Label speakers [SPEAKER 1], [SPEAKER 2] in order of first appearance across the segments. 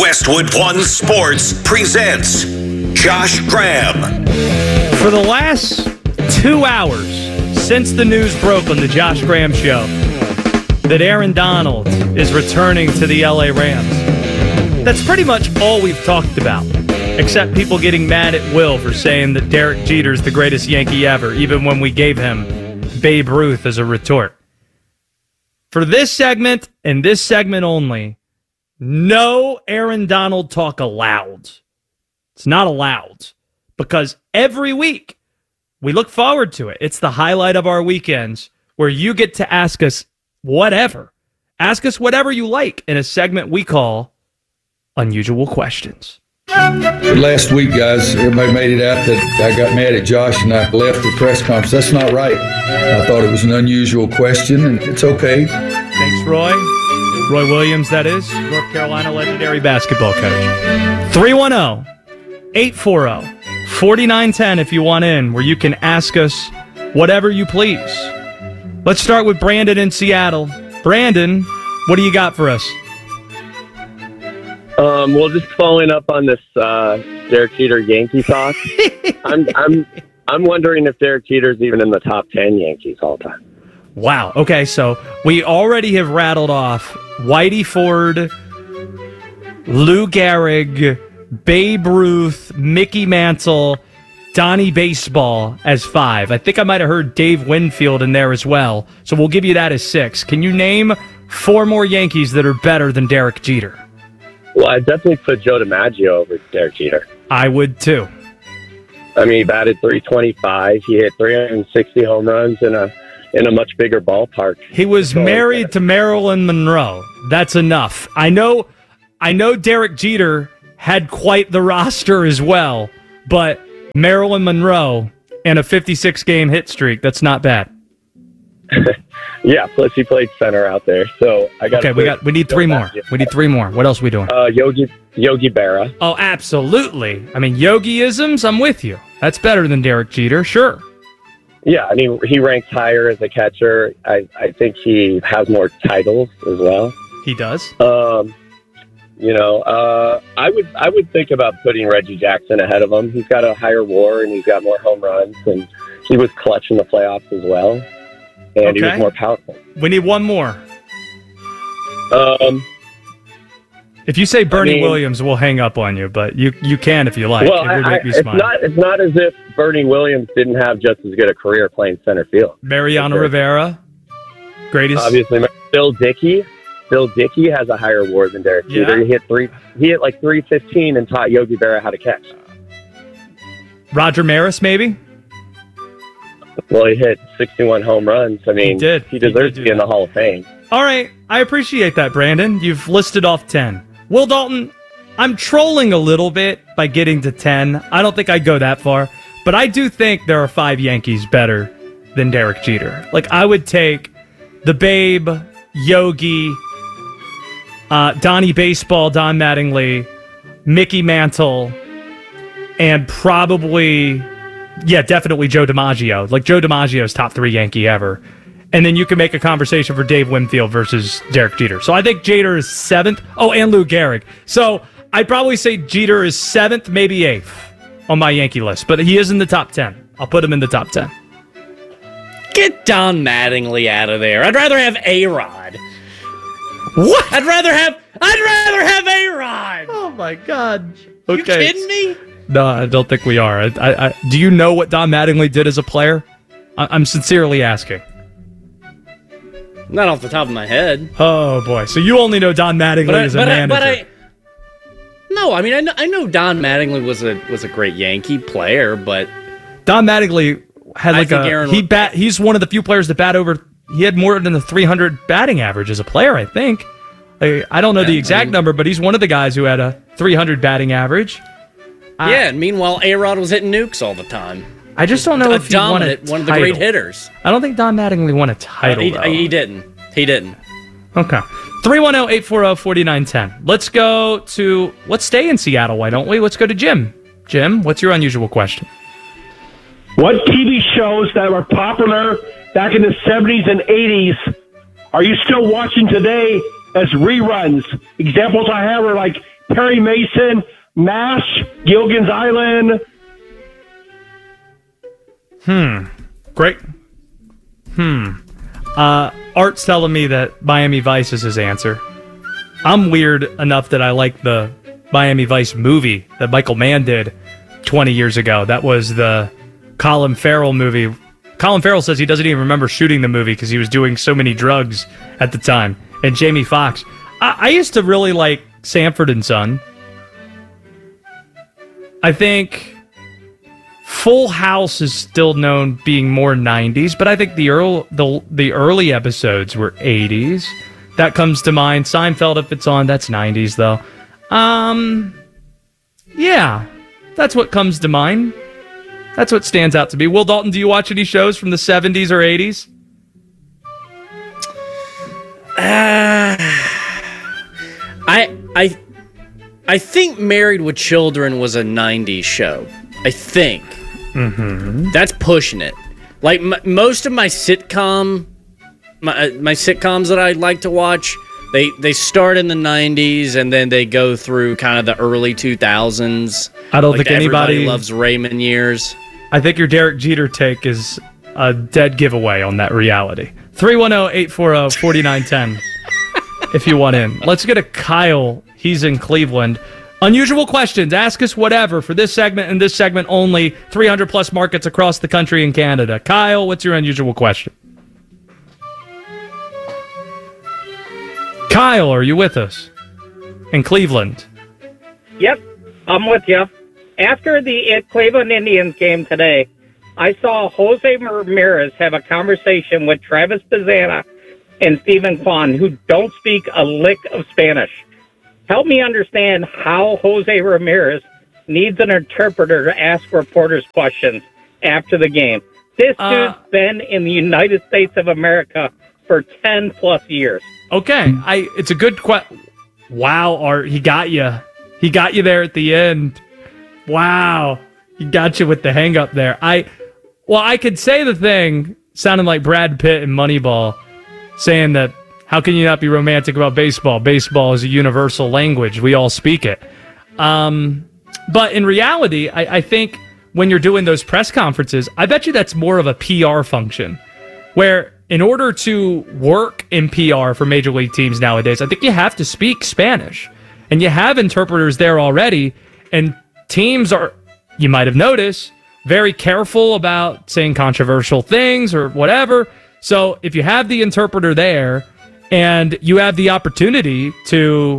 [SPEAKER 1] Westwood One Sports presents Josh Graham.
[SPEAKER 2] For the last 2 hours since the news broke on the Josh Graham Show that Aaron Donald is returning to the LA Rams, that's pretty much all we've talked about, except people getting mad at Will for saying that Derek Jeter's the greatest Yankee ever, even when we gave him Babe Ruth as a retort. For this segment, and this segment only, no Aaron Donald talk allowed. It's not allowed. Because every week, we look forward to it. It's the highlight of our weekends where you get to ask us whatever. Ask us whatever you like in a segment we call Unusual Questions.
[SPEAKER 3] Last week, guys, everybody made it out that I got mad at Josh and I left the press conference. That's not right. I thought it was an unusual question, and it's okay.
[SPEAKER 2] Thanks, Roy. Roy Williams, that is. North Carolina legendary basketball coach. 310-840-4910 if you want in, where you can ask us whatever you please. Let's start with Brandon in Seattle. Brandon, what do you got for us?
[SPEAKER 4] Well, just following up on this Derek Jeter Yankee talk, I'm wondering if Derek Jeter's even in the top 10 Yankees all time.
[SPEAKER 2] Wow. Okay, so we already have rattled off Whitey Ford, Lou Gehrig, Babe Ruth, Mickey Mantle, Donnie Baseball as 5. I think I might have heard Dave Winfield in there as well. So we'll give you that as 6. Can you name 4 more Yankees that are better than Derek Jeter?
[SPEAKER 4] Well, I'd definitely put Joe DiMaggio over Derek Jeter.
[SPEAKER 2] I would too.
[SPEAKER 4] I mean, he batted .325. He hit 360 home runs in a much bigger ballpark.
[SPEAKER 2] He was married to Marilyn Monroe. That's enough. I know Derek Jeter had quite the roster as well, but Marilyn Monroe and a 56-game hit streak, that's not bad.
[SPEAKER 4] Yeah, plus he played center out there. So I got.
[SPEAKER 2] Okay, we need 3 more. We need 3 more. What else are we doing?
[SPEAKER 4] Yogi Berra.
[SPEAKER 2] Oh, absolutely. I mean, Yogi-isms, I'm with you. That's better than Derek Jeter, sure.
[SPEAKER 4] Yeah, I mean, he ranks higher as a catcher. I think he has more titles as well.
[SPEAKER 2] He does.
[SPEAKER 4] I would think about putting Reggie Jackson ahead of him. He's got a higher WAR and he's got more home runs, and he was clutch in the playoffs as well. And he was more powerful.
[SPEAKER 2] We need 1 more. If you say Bernie Williams, we'll hang up on you, but you can if you like.
[SPEAKER 4] Well,
[SPEAKER 2] it would make me smile.
[SPEAKER 4] It's not as if Bernie Williams didn't have just as good a career playing center field.
[SPEAKER 2] Mariano Rivera, greatest.
[SPEAKER 4] Obviously, Bill Dickey. Bill Dickey has a higher WAR than Derek Jeter. He hit like 315 and taught Yogi Berra how to catch.
[SPEAKER 2] Roger Maris, maybe?
[SPEAKER 4] Well, he hit 61 home runs. I mean, he deserves to be in the Hall of Fame.
[SPEAKER 2] All right. I appreciate that, Brandon. You've listed off 10. Will Dalton, I'm trolling a little bit by getting to 10. I don't think I'd go that far, but I do think there are 5 Yankees better than Derek Jeter. Like, I would take the Babe, Yogi, Donnie Baseball, Don Mattingly, Mickey Mantle, and probably... yeah, definitely Joe DiMaggio. Like, Joe DiMaggio's top 3 Yankee ever. And then you can make a conversation for Dave Winfield versus Derek Jeter. So I think Jeter is 7th. Oh, and Lou Gehrig. So I'd probably say Jeter is 7th, maybe 8th on my Yankee list. But he is in the top 10. I'll put him in the top 10.
[SPEAKER 5] Get Don Mattingly out of there. I'd rather have A-Rod.
[SPEAKER 2] What?
[SPEAKER 5] I'd rather have A-Rod.
[SPEAKER 2] Oh, my God.
[SPEAKER 5] Okay. You kidding me?
[SPEAKER 2] No, I don't think we are. Do you know what Don Mattingly did as a player? I'm sincerely asking.
[SPEAKER 5] Not off the top of my head.
[SPEAKER 2] Oh, boy. So you only know Don Mattingly as a manager.
[SPEAKER 5] I know Don Mattingly was a great Yankee player, but...
[SPEAKER 2] Don Mattingly had he's one of the few players that bat over... He had more than a 300 batting average as a player, I think. I don't know the exact number, but he's one of the guys who had a 300 batting average.
[SPEAKER 5] And meanwhile, A-Rod was hitting nukes all the time.
[SPEAKER 2] I just don't know if he won a title.
[SPEAKER 5] One of the great hitters.
[SPEAKER 2] I don't think Don Mattingly won a title,
[SPEAKER 5] he didn't.
[SPEAKER 2] Okay. 310-840-4910. Let's stay in Seattle, why don't we? Let's go to Jim. Jim, what's your unusual question?
[SPEAKER 6] What TV shows that were popular back in the 70s and 80s are you still watching today as reruns? Examples I have are like Perry Mason, MASH, Gilligan's Island.
[SPEAKER 2] Great. Art's telling me that Miami Vice is his answer. I'm weird enough that I like the Miami Vice movie that Michael Mann did 20 years ago. That was the Colin Farrell movie. Colin Farrell says he doesn't even remember shooting the movie because he was doing so many drugs at the time. And Jamie Foxx. I used to really like Sanford and Son. I think Full House is still known being more 90s, but I think the early episodes were 80s. That comes to mind. Seinfeld, if it's on, that's 90s, though. Yeah, that's what comes to mind. That's what stands out to me. Will Dalton, do you watch any shows from the 70s or 80s?
[SPEAKER 5] I think Married with Children was a 90s show. I think.
[SPEAKER 2] Mm-hmm.
[SPEAKER 5] That's pushing it. Like most of my sitcoms that I like to watch, they start in the 90s and then they go through kind of the early 2000s.
[SPEAKER 2] I don't think
[SPEAKER 5] Everybody Loves Raymond years.
[SPEAKER 2] I think your Derek Jeter take is a dead giveaway on that reality. 310-840-4910 if you want in. Let's get a Kyle. He's in Cleveland. Unusual questions. Ask us whatever for this segment and this segment only. 300-plus markets across the country and Canada. Kyle, what's your unusual question? Kyle, are you with us? In Cleveland.
[SPEAKER 7] Yep, I'm with you. After the Cleveland Indians game today, I saw Jose Ramirez have a conversation with Travis Bazzana and Stephen Kwan, who don't speak a lick of Spanish. Help me understand how Jose Ramirez needs an interpreter to ask reporters questions after the game. This dude's been in the United States of America for 10-plus years.
[SPEAKER 2] Okay, it's a good question. Wow, Art, he got you. He got you there at the end. Wow, he got you with the hang-up there. I could say the thing sounding like Brad Pitt in Moneyball, saying that, how can you not be romantic about baseball? Baseball is a universal language. We all speak it. But in reality, I think when you're doing those press conferences, I bet you that's more of a PR function, where in order to work in PR for major league teams nowadays, I think you have to speak Spanish. And you have interpreters there already, and teams are, you might have noticed, very careful about saying controversial things or whatever. So if you have the interpreter there and you have the opportunity to,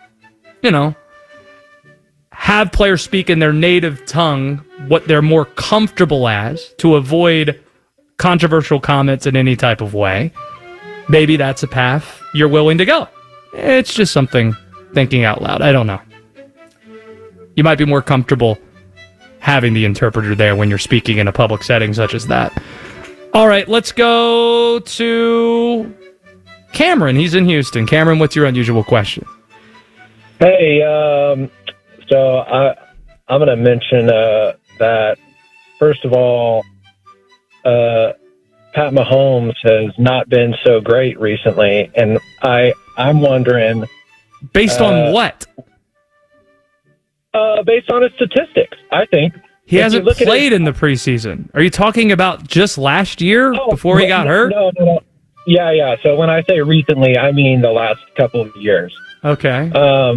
[SPEAKER 2] have players speak in their native tongue, what they're more comfortable as, to avoid controversial comments in any type of way, maybe that's a path you're willing to go. It's just something thinking out loud. I don't know. You might be more comfortable having the interpreter there when you're speaking in a public setting such as that. All right, let's go to Cameron. He's in Houston. Cameron, what's your unusual question?
[SPEAKER 8] Hey, so I'm going to mention that, first of all, Pat Mahomes has not been so great recently, and I'm wondering...
[SPEAKER 2] Based on what?
[SPEAKER 8] Based on his statistics, I think.
[SPEAKER 2] He hasn't played in the preseason. Are you talking about just last year before he got hurt?
[SPEAKER 8] No. Yeah. So when I say recently, I mean the last couple of years.
[SPEAKER 2] Okay.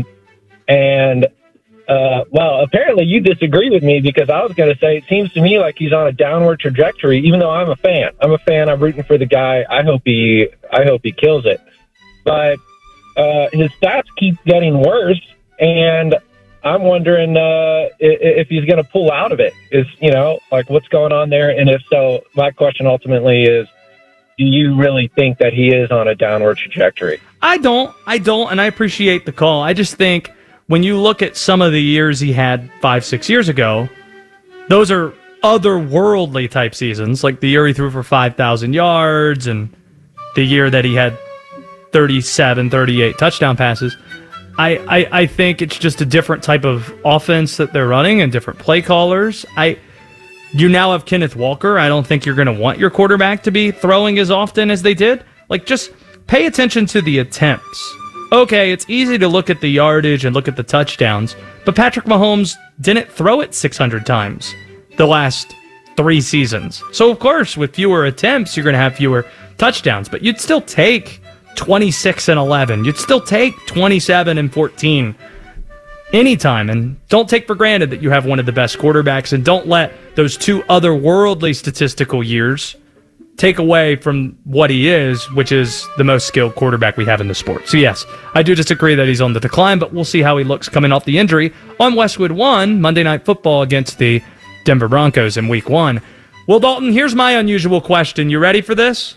[SPEAKER 8] Well, apparently you disagree with me, because I was going to say it seems to me like he's on a downward trajectory, even though I'm a fan. I'm rooting for the guy. I hope he kills it. But his stats keep getting worse, and I'm wondering if he's going to pull out of it. What's going on there? And if so, my question ultimately is, do you really think that he is on a downward trajectory?
[SPEAKER 2] I don't, and I appreciate the call. I just think when you look at some of the years he had 5-6 years ago, those are otherworldly type seasons, like the year he threw for 5,000 yards and the year that he had 37, 38 touchdown passes. I think it's just a different type of offense that they're running and different play callers. You now have Kenneth Walker. I don't think you're going to want your quarterback to be throwing as often as they did. Just pay attention to the attempts. Okay, it's easy to look at the yardage and look at the touchdowns, but Patrick Mahomes didn't throw it 600 times the last 3 seasons. So, of course, with fewer attempts, you're going to have fewer touchdowns, but you'd still take 26-11. You'd still take 27-14 anytime, and don't take for granted that you have one of the best quarterbacks, and don't let those 2 otherworldly statistical years take away from what he is, which is the most skilled quarterback we have in the sport. So yes, I do disagree that he's on the decline, but we'll see how he looks coming off the injury on Westwood One, Monday Night Football against the Denver Broncos in Week 1. Well, Dalton, here's my unusual question. You ready for this?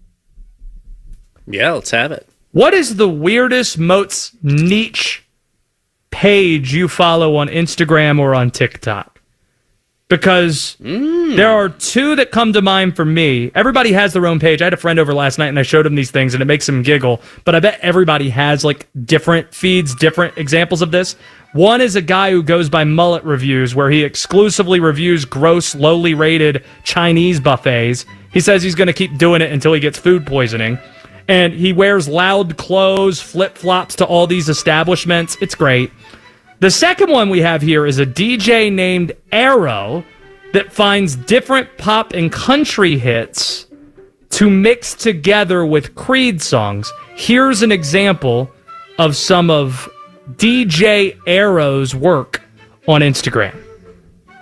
[SPEAKER 5] Yeah, let's have it.
[SPEAKER 2] What is the weirdest, most niche page you follow on Instagram or on TikTok? Because there are 2 that come to mind for me. Everybody has their own page. I had a friend over last night, and I showed him these things, and it makes him giggle. But I bet everybody has like different feeds, different examples of this. One is a guy who goes by Mullet Reviews, where he exclusively reviews gross, lowly rated Chinese buffets. He says he's going to keep doing it until he gets food poisoning. And he wears loud clothes, flip-flops to all these establishments. It's great. The second one we have here is a DJ named Arrow that finds different pop and country hits to mix together with Creed songs. Here's an example of some of DJ Arrow's work on Instagram.